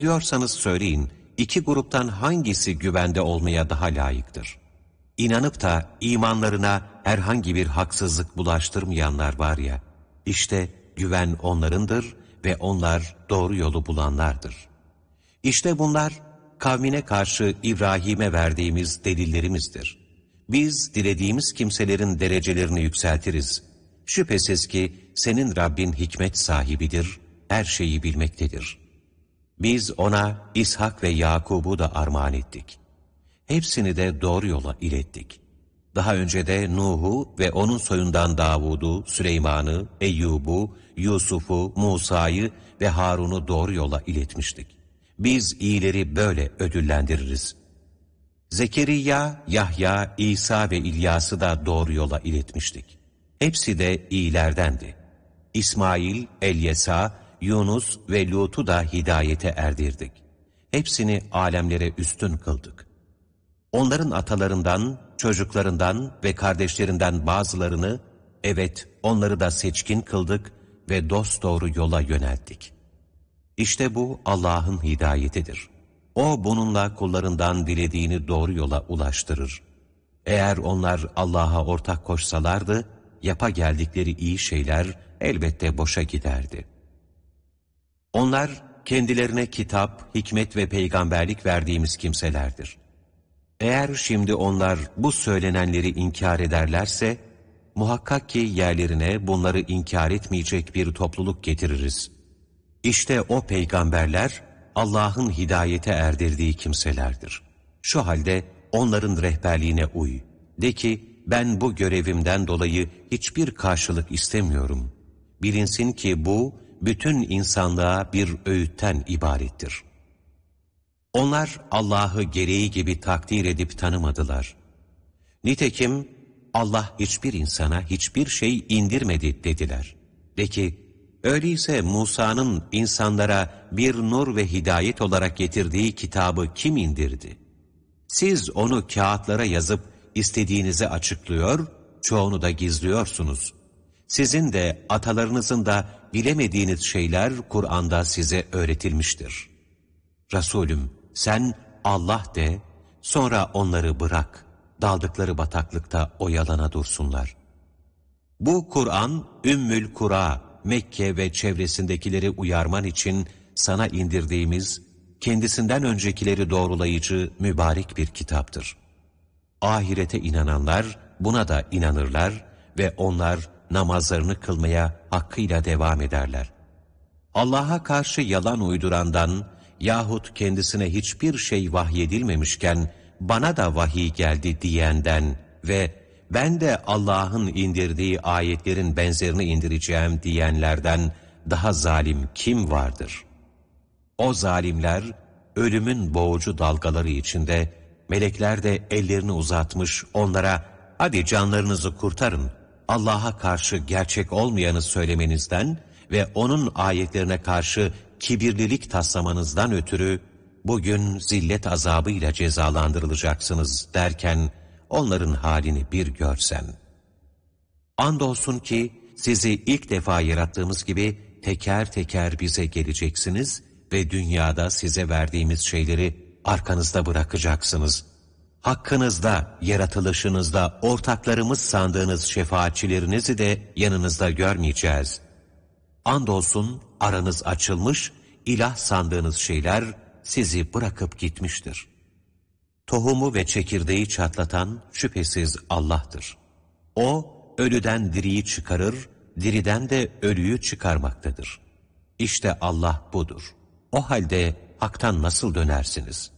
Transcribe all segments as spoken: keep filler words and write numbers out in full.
Diyorsanız söyleyin, iki gruptan hangisi güvende olmaya daha layıktır? İnanıp da imanlarına herhangi bir haksızlık bulaştırmayanlar var ya, işte güven onlarındır ve onlar doğru yolu bulanlardır. İşte bunlar kavmine karşı İbrahim'e verdiğimiz delillerimizdir. Biz dilediğimiz kimselerin derecelerini yükseltiriz. Şüphesiz ki senin Rabbin hikmet sahibidir, her şeyi bilmektedir. Biz ona İshak ve Yakub'u da armağan ettik. Hepsini de doğru yola ilettik. Daha önce de Nuh'u ve onun soyundan Davud'u, Süleyman'ı, Eyyub'u, Yusuf'u, Musa'yı ve Harun'u doğru yola iletmiştik. Biz iyileri böyle ödüllendiririz. Zekeriya, Yahya, İsa ve İlyas'ı da doğru yola iletmiştik. Hepsi de iyilerdendi. İsmail, Elyesa, Yunus ve Lut'u da hidayete erdirdik. Hepsini alemlere üstün kıldık. Onların atalarından, çocuklarından ve kardeşlerinden bazılarını, evet onları da seçkin kıldık ve dosdoğru yola yönelttik. İşte bu Allah'ın hidayetidir. O bununla kullarından dilediğini doğru yola ulaştırır. Eğer onlar Allah'a ortak koşsalardı, yapa geldikleri iyi şeyler elbette boşa giderdi. Onlar kendilerine kitap, hikmet ve peygamberlik verdiğimiz kimselerdir. Eğer şimdi onlar bu söylenenleri inkar ederlerse, muhakkak ki yerlerine bunları inkar etmeyecek bir topluluk getiririz. İşte o peygamberler, Allah'ın hidayete erdirdiği kimselerdir. Şu halde onların rehberliğine uy. De ki, ben bu görevimden dolayı hiçbir karşılık istemiyorum. Bilinsin ki bu, bütün insanlığa bir öğütten ibarettir. Onlar Allah'ı gereği gibi takdir edip tanımadılar. Nitekim Allah hiçbir insana hiçbir şey indirmedi dediler. De ki, öyleyse Musa'nın insanlara bir nur ve hidayet olarak getirdiği kitabı kim indirdi? Siz onu kağıtlara yazıp istediğinizi açıklıyor, çoğunu da gizliyorsunuz. Sizin de atalarınızın da bilemediğiniz şeyler Kur'an'da size öğretilmiştir. Resulüm, sen Allah de, sonra onları bırak, daldıkları bataklıkta oyalana dursunlar. Bu Kur'an, Ümmül Kura, Mekke ve çevresindekileri uyarman için sana indirdiğimiz, kendisinden öncekileri doğrulayıcı mübarek bir kitaptır. Ahirete inananlar buna da inanırlar ve onlar namazlarını kılmaya hakkıyla devam ederler. Allah'a karşı yalan uydurandan yahut kendisine hiçbir şey vahyedilmemişken bana da vahiy geldi diyenden ve ben de Allah'ın indirdiği ayetlerin benzerini indireceğim diyenlerden daha zalim kim vardır? O zalimler ölümün boğucu dalgaları içinde, melekler de ellerini uzatmış onlara hadi canlarınızı kurtarın, Allah'a karşı gerçek olmayanı söylemenizden ve O'nun ayetlerine karşı kibirlilik taslamanızdan ötürü bugün zillet azabıyla cezalandırılacaksınız derken onların halini bir görsen. Andolsun ki sizi ilk defa yarattığımız gibi teker teker bize geleceksiniz ve dünyada size verdiğimiz şeyleri arkanızda bırakacaksınız. Hakkınızda, yaratılışınızda ortaklarımız sandığınız şefaatçilerinizi de yanınızda görmeyeceğiz. Andolsun aranız açılmış, ilah sandığınız şeyler sizi bırakıp gitmiştir. Tohumu ve çekirdeği çatlatan şüphesiz Allah'tır. O, ölüden diriyi çıkarır, diriden de ölüyü çıkarmaktadır. İşte Allah budur. O halde haktan nasıl dönersiniz?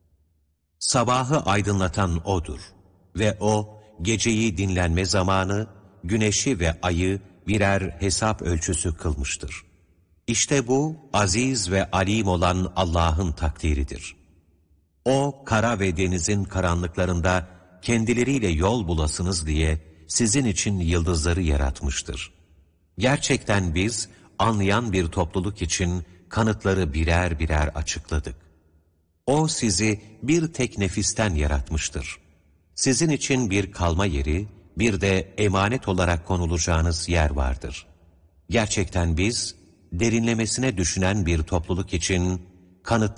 Sabahı aydınlatan O'dur ve O, geceyi dinlenme zamanı, güneşi ve ayı birer hesap ölçüsü kılmıştır. İşte bu, aziz ve alim olan Allah'ın takdiridir. O, kara ve denizin karanlıklarında kendileriyle yol bulasınız diye sizin için yıldızları yaratmıştır. Gerçekten biz, anlayan bir topluluk için kanıtları birer birer açıkladık. O sizi bir tek nefisten yaratmıştır. Sizin için bir kalma yeri, bir de emanet olarak konulacağınız yer vardır. Gerçekten biz, derinlemesine düşünen bir topluluk için kanıtları